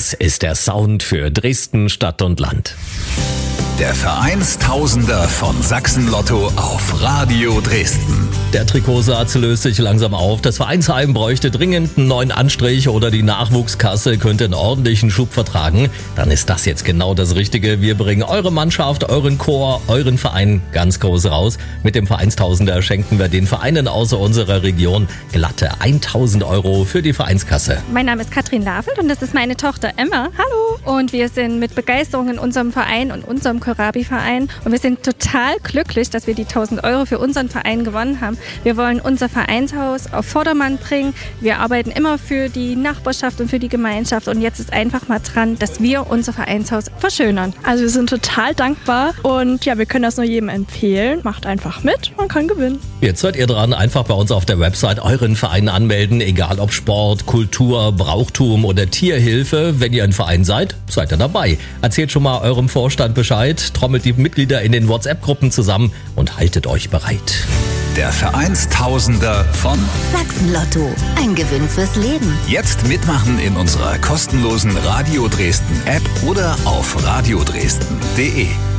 Das ist der Sound für Dresden, Stadt und Land. Der Vereinstausender von Sachsen-Lotto auf Radio Dresden. Der Trikotsatz löst sich langsam auf. Das Vereinsheim bräuchte dringend einen neuen Anstrich oder die Nachwuchskasse könnte einen ordentlichen Schub vertragen. Dann ist das jetzt genau das Richtige. Wir bringen eure Mannschaft, euren Chor, euren Verein ganz groß raus. Mit dem Vereinstausender schenken wir den Vereinen außer unserer Region glatte 1.000 € für die Vereinskasse. Mein Name ist Katrin Lavelt und das ist meine Tochter Emma. Hallo! Und wir sind mit Begeisterung in unserem Verein und unserem Kohlrabi-Verein. Und wir sind total glücklich, dass wir die 1.000 € für unseren Verein gewonnen haben. Wir wollen unser Vereinshaus auf Vordermann bringen. Wir arbeiten immer für die Nachbarschaft und für die Gemeinschaft. Und jetzt ist einfach mal dran, dass wir unser Vereinshaus verschönern. Also wir sind total dankbar und ja, wir können das nur jedem empfehlen. Macht einfach mit, man kann gewinnen. Jetzt seid ihr dran, einfach bei uns auf der Website euren Verein anmelden, egal ob Sport, Kultur, Brauchtum oder Tierhilfe. Wenn ihr ein Verein seid, seid ihr dabei. Erzählt schon mal eurem Vorstand Bescheid, trommelt die Mitglieder in den WhatsApp-Gruppen zusammen und haltet euch bereit. Der Vereinstausender von Sachsen-Lotto. Ein Gewinn fürs Leben. Jetzt mitmachen in unserer kostenlosen Radio Dresden App oder auf radiodresden.de.